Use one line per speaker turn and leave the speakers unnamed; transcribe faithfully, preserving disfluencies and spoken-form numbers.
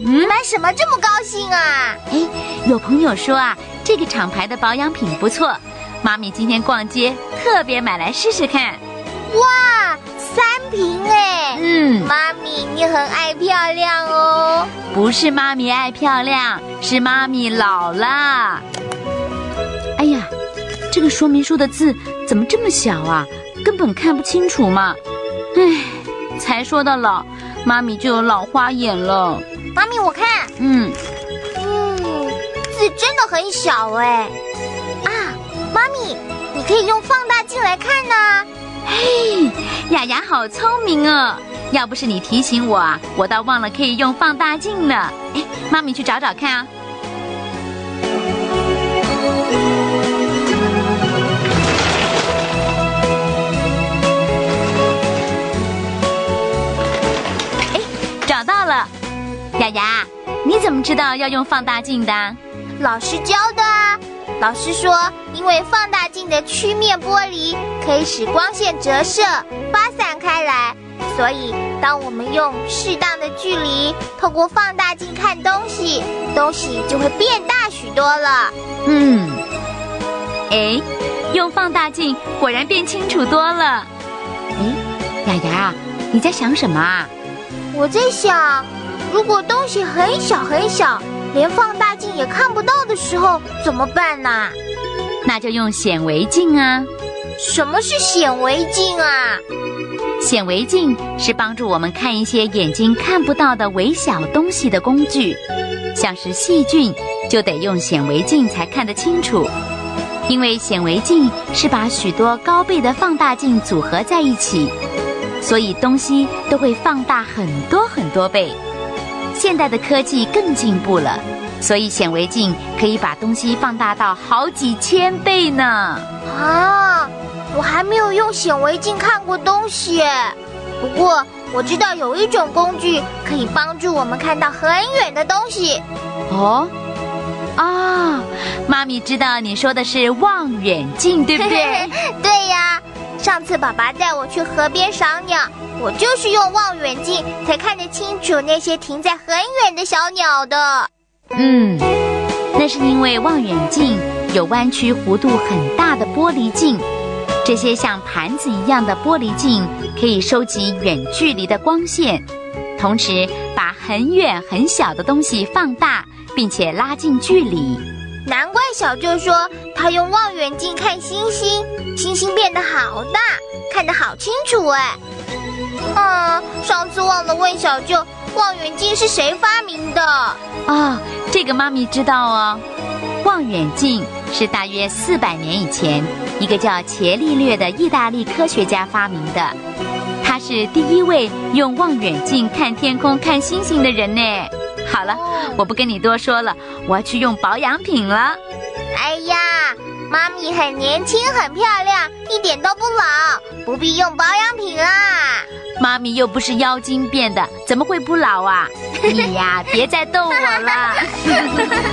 你买什么这么高兴啊？
哎，有朋友说啊，这个厂牌的保养品不错，妈咪今天逛街特别买来试试看。
哇，三瓶哎！
嗯，
妈咪你很爱漂亮哦。
不是妈咪爱漂亮，是妈咪老了。哎呀，这个说明书的字怎么这么小啊？根本看不清楚嘛。唉，才说到老，妈咪就有老花眼了。
妈咪我看，
嗯
嗯，字真的很小哎。啊，妈咪，你可以用放大镜来看呢。
嘿，雅雅好聪明哦！要不是你提醒我啊，我倒忘了可以用放大镜了。哎，妈咪去找找看啊。哎，找到了。雅雅，你怎么知道要用放大镜的？
老师教的啊。老师说，因为放大镜的曲面玻璃可以使光线折射发散开来，所以当我们用适当的距离透过放大镜看东西，东西就会变大许多了。
嗯，哎，用放大镜果然变清楚多了。哎，雅雅，你在想什么啊？
我在想，如果东西很小很小，连放大镜也看不到的时候怎么办呢？
那就用显微镜啊。
什么是显微镜啊？
显微镜是帮助我们看一些眼睛看不到的微小东西的工具，像是细菌就得用显微镜才看得清楚，因为显微镜是把许多高倍的放大镜组合在一起，所以东西都会放大很多很多倍。现代的科技更进步了，所以显微镜可以把东西放大到好几千倍呢。
啊，我还没有用显微镜看过东西。不过我知道有一种工具可以帮助我们看到很远的东西。
哦，啊，妈咪知道你说的是望远镜，对不对？
对呀，上次爸爸带我去河边赏鸟，我就是用望远镜才看得清楚那些停在很远的小鸟的。
嗯，那是因为望远镜有弯曲弧度很大的玻璃镜，这些像盘子一样的玻璃镜可以收集远距离的光线，同时把很远很小的东西放大，并且拉近距离。
难怪小舅说他用望远镜看星星，星星变得好大，看得好清楚哎。嗯，上次忘了问小舅，望远镜是谁发明的？
啊，这个妈咪知道哦。望远镜是大约四百年以前，一个叫伽利略的意大利科学家发明的。他是第一位用望远镜看天空、看星星的人呢。好了，我不跟你多说了，我要去用保养品了。
哎呀，妈咪很年轻很漂亮，一点都不老，不必用保养品啦。
妈咪又不是妖精变的，怎么会不老啊？你呀，别再逗我了。